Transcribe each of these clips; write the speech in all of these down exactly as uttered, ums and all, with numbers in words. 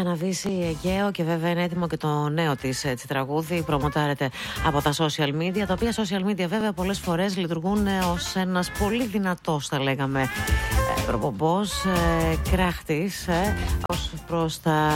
Αναβήσει Αιγαίο και βέβαια είναι έτοιμο και το νέο της έτσι, τραγούδι. Προμοτάρεται από τα social media, τα οποία social media βέβαια πολλές φορές λειτουργούν ως ένας πολύ δυνατός, θα λέγαμε, προπομπός, ε, κράχτης ε, ως προς τα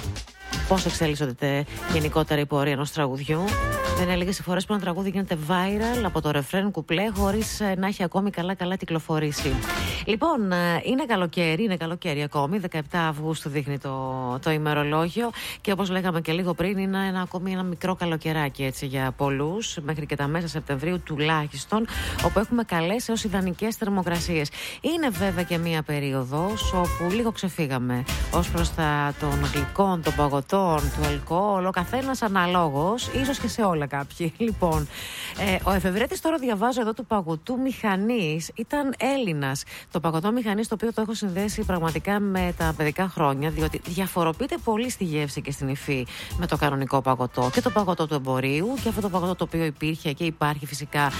πώς εξελίσσονται γενικότερα η πορεία ενός τραγουδιού. Δεν είναι λίγες οι φορές που ένα τραγούδι γίνεται viral από το ρεφρέν κουπλέ χωρίς να έχει ακόμη καλά-καλά κυκλοφορήσει. Λοιπόν, είναι καλοκαίρι, είναι καλοκαίρι ακόμη. δεκαεπτά Αυγούστου δείχνει το, το ημερολόγιο και όπως λέγαμε και λίγο πριν, είναι ένα, ακόμη ένα μικρό καλοκαιράκι έτσι, για πολλούς, μέχρι και τα μέσα Σεπτεμβρίου τουλάχιστον, όπου έχουμε καλές έως ιδανικές θερμοκρασίες. Είναι βέβαια και μία περίοδος όπου λίγο ξεφύγαμε ως προς τα των γλυκών, των παγωτών, του αλκοόλ, ο καθένας αναλόγως, ίσως και σε όλα κάποιοι. Λοιπόν, ε, ο εφευρέτης τώρα διαβάζω εδώ του παγωτού μηχανής ήταν Έλληνας. Το παγωτό μηχανής, το οποίο το έχω συνδέσει πραγματικά με τα παιδικά χρόνια, διότι διαφοροποιείται πολύ στη γεύση και στην υφή με το κανονικό παγωτό. Και το παγωτό του εμπορίου και αυτό το παγωτό το οποίο υπήρχε και υπάρχει φυσικά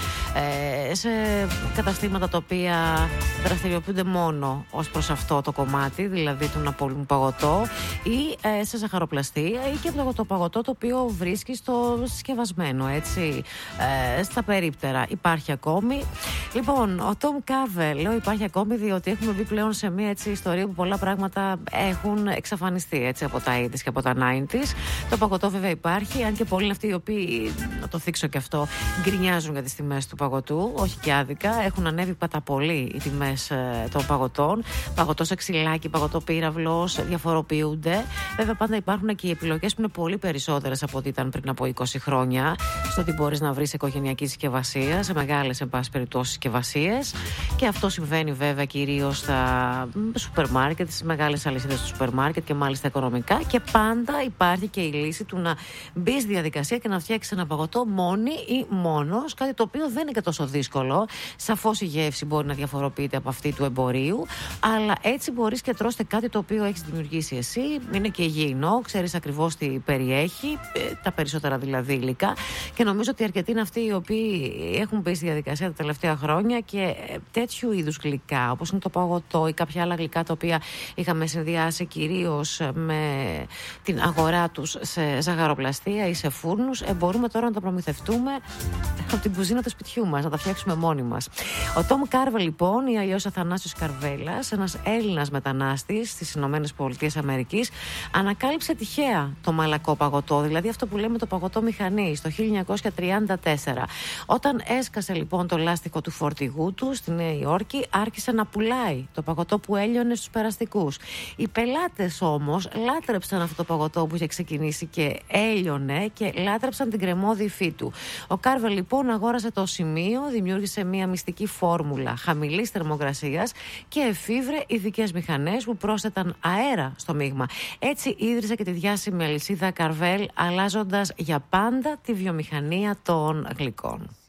ε, σε καταστήματα τα οποία δραστηριοποιούνται μόνο ως προς αυτό το κομμάτι, δηλαδή του να πωλούν παγωτό, ή ε, σε ζαχαροπλαστεία, ή και το παγωτό το οποίο βρίσκει στο συσκευασμένο, έτσι, ε, στα περίπτερα. Υπάρχει ακόμη. Λοιπόν, ο Tom Cavell, λέω υπάρχει ακόμη, διότι έχουμε μπει πλέον σε μια έτσι, ιστορία που πολλά πράγματα έχουν εξαφανιστεί έτσι, από τα ογδόντα και από τα ενενήντα. Το παγωτό βέβαια υπάρχει, αν και πολλοί είναι αυτοί οι οποίοι, να το θίξω και αυτό, γκρινιάζουν για τις τιμές του παγωτού, όχι και άδικα. Έχουν ανέβει πατά πολύ οι τιμές ε, των παγωτών. Παγωτό σε ξυλάκι, παγωτό πύραυλος, διαφοροποιούνται. Βέβαια, πάντα υπάρχουν και οι επιλογές που είναι πολύ περισσότερες από ό,τι ήταν πριν από είκοσι χρόνια, στο ότι μπορείς να βρεις οικογενειακή συσκευασία, σε μεγάλες εν πάση περιπτώσει συσκευασίες. Και αυτό συμβαίνει βέβαια κυρίως στα σούπερ μάρκετ, στις μεγάλες αλυσίδες του σούπερ μάρκετ και μάλιστα οικονομικά. Και πάντα υπάρχει και η λύση του να μπει στη διαδικασία και να φτιάξεις ένα παγωτό μόνη ή μόνος, κάτι το οποίο δεν είναι και τόσο δύσκολο. Σαφώς η γεύση μπορεί να διαφοροποιείται από αυτή του εμπορίου, αλλά έτσι μπορείς και τρώστε κάτι το οποίο έχεις δημιουργήσει εσύ. Είναι και υγιεινό, ξέρεις ακριβώς τι περιέχει, τα περισσότερα δηλαδή υλικά. Και νομίζω ότι αρκετοί είναι αυτοί οι οποίοι έχουν μπει στη διαδικασία τα τελευταία χρόνια και τέτοιου είδους γλυκά, όπως είναι το παγωτό ή κάποια άλλα γλυκά τα οποία είχαμε συνδυάσει κυρίως με την αγορά τους σε ζαχαροπλαστεία ή σε φούρνους, ε, μπορούμε τώρα να τα προμηθευτούμε από την κουζίνα του σπιτιού μας, να τα φτιάξουμε μόνοι μας. Ο Tom Carvel, λοιπόν, ή αλλιώς Αθανάσιος Καρβέλας, ένας Έλληνας μετανάστης στις Ηνωμένες Πολιτείες Αμερικής, ανακάλυψε τυχαία το μαλακό παγωτό, δηλαδή αυτό που λέμε το παγωτό μηχανής, το χίλια εννιακόσια τριάντα τέσσερα. Όταν έσκασε λοιπόν το λάστιχο του φορτηγού του στη Νέα Υόρκη, άρχισε να πουλάει το παγωτό που έλειωνε στους περαστικούς. Οι πελάτες όμως λάτρεψαν αυτό το παγωτό που είχε ξεκινήσει και έλειωνε και λάτρεψαν την κρεμώδη υφή του. Ο Κάρβελ λοιπόν αγόρασε το σημείο, δημιούργησε μια μυστική φόρμουλα χαμηλής θερμοκρασίας και εφήβρε ειδικές μηχανές που πρόσθεταν αέρα στο μείγμα. Έτσι ίδρυσε και τη διάσημη αλυσίδα Καρβέλ, αλλάζοντας για πάντα τη βιομηχανία των γλυκών.